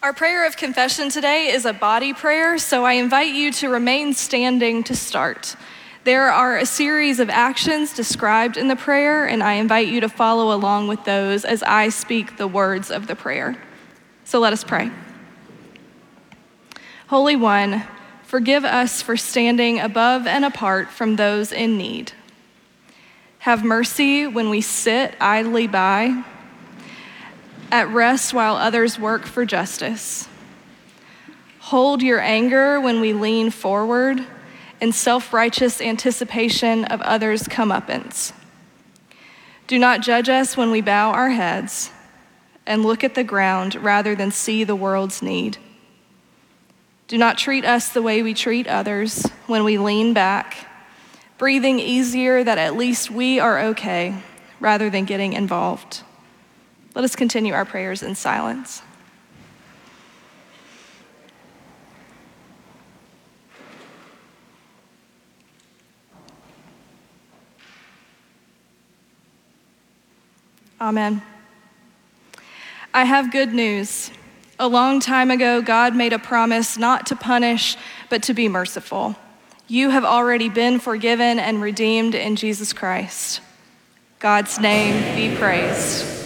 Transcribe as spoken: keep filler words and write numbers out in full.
Our prayer of confession today is a body prayer, so I invite you to remain standing to start. There are a series of actions described in the prayer, and I invite you to follow along with those as I speak the words of the prayer. So let us pray. Holy One, forgive us for standing above and apart from those in need. Have mercy when we sit idly by, at rest while others work for justice. Hold your anger when we lean forward in self-righteous anticipation of others' comeuppance. Do not judge us when we bow our heads and look at the ground rather than see the world's need. Do not treat us the way we treat others when we lean back, breathing easier that at least we are okay rather than getting involved. Let us continue our prayers in silence. Amen. I have good news. A long time ago, God made a promise not to punish, but to be merciful. You have already been forgiven and redeemed in Jesus Christ. God's name be praised.